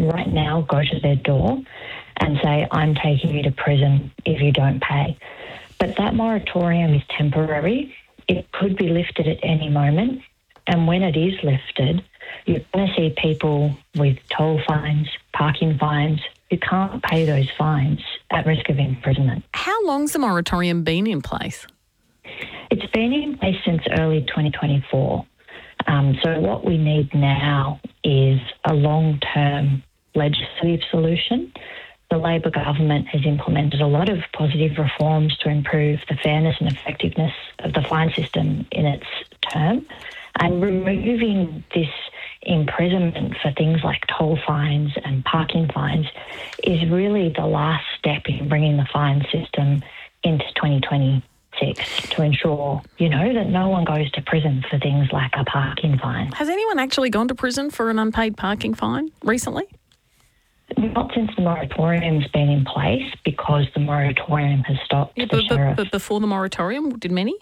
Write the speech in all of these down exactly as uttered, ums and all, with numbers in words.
right now go to their door and say, I'm taking you to prison if you don't pay. But that moratorium is temporary. It could be lifted at any moment. And when it is lifted, you're going to see people with toll fines, parking fines, who can't pay those fines at risk of imprisonment. How long's the moratorium been in place? It's been in place since early twenty twenty-four. Um, so what we need now is a long-term legislative solution. The Labor government has implemented a lot of positive reforms to improve the fairness and effectiveness of the fine system in its term. And removing this imprisonment for things like toll fines and parking fines is really the last step in bringing the fine system into twenty twenty-six to ensure, you know, that no one goes to prison for things like a parking fine. Has anyone actually gone to prison for an unpaid parking fine recently? Not since the moratorium's been in place, because the moratorium has stopped. Yeah, the but, but, sheriff. but before the moratorium, did many?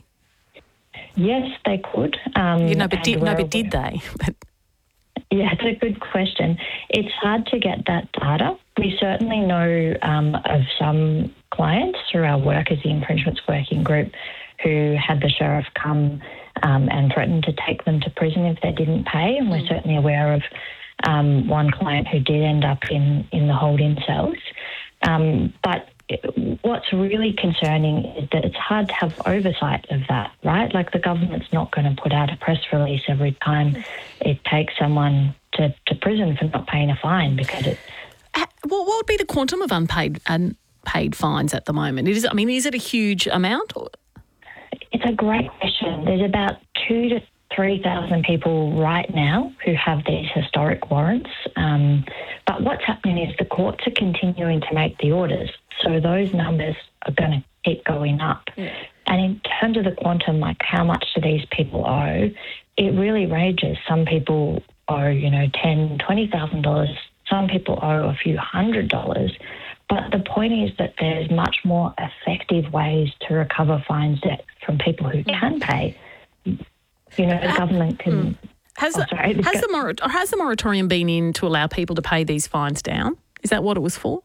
Yes, they could. Um, You know, but did, no, we're but did they? But Yeah, it's a good question. It's hard to get that data. We certainly know um, of some clients through our work as the Infringements Working Group who had the sheriff come um, and threaten to take them to prison if they didn't pay, and we're certainly aware of um, one client who did end up in, in the hold-in cells. Um, but what's really concerning is that it's hard to have oversight of that, right? Like, the government's not going to put out a press release every time it takes someone to, to prison for not paying a fine, because it... Uh, what what would be the quantum of unpaid unpaid fines at the moment? It is, I mean, is it a huge amount? Or? It's a great question. There's about two to three thousand people right now who have these historic warrants. Um, but what's happening is the courts are continuing to make the orders. So those numbers are going to keep going up. Yeah. And in terms of the quantum, like how much do these people owe, it really ranges. Some people owe, you know, ten thousand dollars, twenty thousand dollars. Some people owe a few hundred dollars. But the point is that there's much more effective ways to recover fines debt from people who can pay. You know, the government can... Has, oh, sorry, the, has, the mor- or has the moratorium been in to allow people to pay these fines down? Is that what it was for?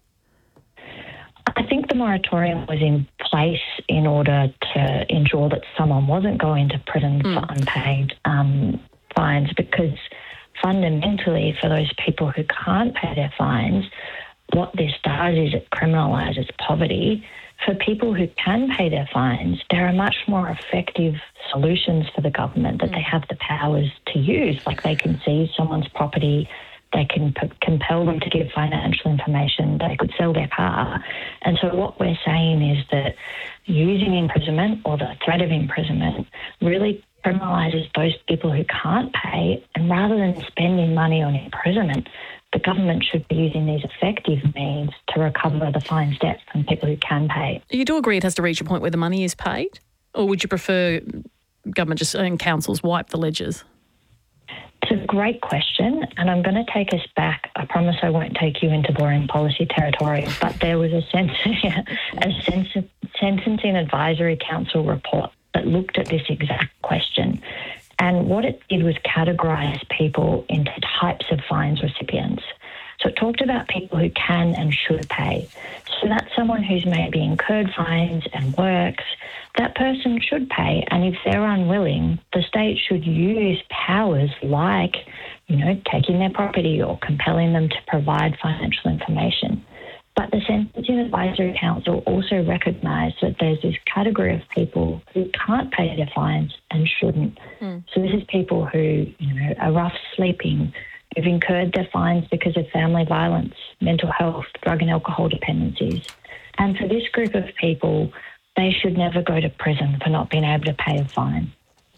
I think the moratorium was in place in order to ensure that someone wasn't going to prison mm. for unpaid um, fines, because fundamentally for those people who can't pay their fines, what this does is it criminalises poverty. For people who can pay their fines, there are much more effective solutions for the government that mm. they have the powers to use. Like, they can seize someone's property, they can p- compel them to give financial information, they could sell their car. And so what we're saying is that using imprisonment or the threat of imprisonment really criminalises those people who can't pay, and rather than spending money on imprisonment, the government should be using these effective means to recover the fines debt from people who can pay. You do agree it has to reach a point where the money is paid? Or would you prefer government just and councils wipe the ledgers? It's a great question, and I'm going to take us back. I promise I won't take you into boring policy territory, but there was a, sens- a sens- Sentencing Advisory Council report that looked at this exact question. And what it did was categorise people into types of fines recipients. So it talked about people who can and should pay. So that's someone who's maybe incurred fines and works. That person should pay. And if they're unwilling, the state should use powers like, you know, taking their property or compelling them to provide financial information. But the Sentencing Advisory Council also recognised that there's this category of people who can't pay their fines and shouldn't. Mm. So this is people who, you know, are rough sleeping, who've incurred their fines because of family violence, mental health, drug and alcohol dependencies. And for this group of people, they should never go to prison for not being able to pay a fine.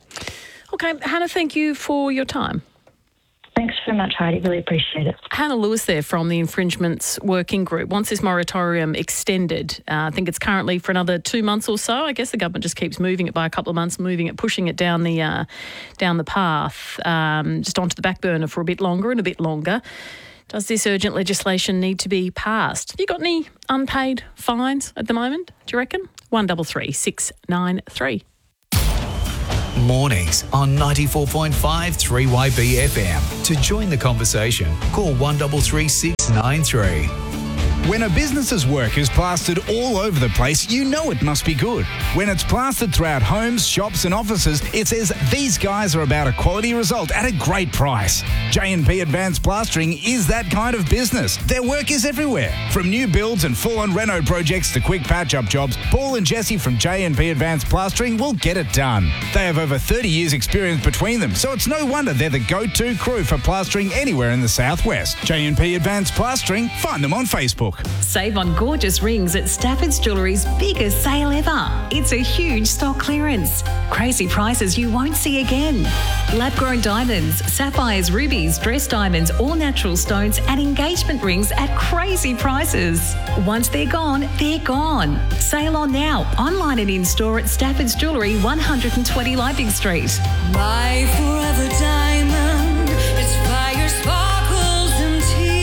Okay, Hannah, thank you for your time. Thanks so much, Heidi. Really appreciate it. Hannah Lewis there from the Infringements Working Group. Once this moratorium extended, uh, I think it's currently for another two months or so. I guess the government just keeps moving it by a couple of months, moving it, pushing it down the uh, down the path, um, just onto the back burner for a bit longer and a bit longer. Does this urgent legislation need to be passed? Have you got any unpaid fines at the moment, do you reckon? one double three six nine three. Mornings on ninety-four point five three Y B F M. To join the conversation, call one three three six nine three. When a business's work is plastered all over the place, you know it must be good. When it's plastered throughout homes, shops and offices, it says these guys are about a quality result at a great price. J and P Advanced Plastering is that kind of business. Their work is everywhere. From new builds and full-on reno projects to quick patch-up jobs, Paul and Jesse from J and P Advanced Plastering will get it done. They have over thirty years experience between them, so it's no wonder they're the go-to crew for plastering anywhere in the southwest. J and P Advanced Plastering, find them on Facebook. Save on gorgeous rings at Stafford's Jewellery's biggest sale ever. It's a huge stock clearance. Crazy prices you won't see again. Lab-grown diamonds, sapphires, rubies, dress diamonds, all natural stones and engagement rings at crazy prices. Once they're gone, they're gone. Sale on now, online and in-store at Stafford's Jewellery, one twenty Leipzig Street. My forever diamond, it's fire, sparkles and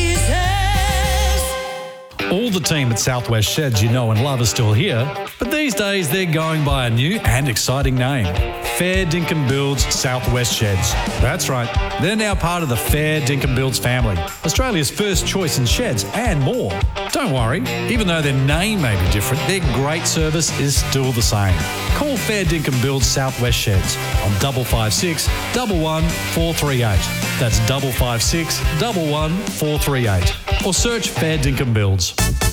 teases. All the team at Southwest Sheds you know and love are still here, but these days they're going by a new and exciting name. Fair Dinkum Builds Southwest Sheds. That's right, they're now part of the Fair Dinkum Builds family, Australia's first choice in sheds and more. Don't worry, even though their name may be different, their great service is still the same. Call Fair Dinkum Builds Southwest Sheds on double five six, double one, four three eight. That's double five six, double one, four three eight. Or search Fair Dinkum Builds.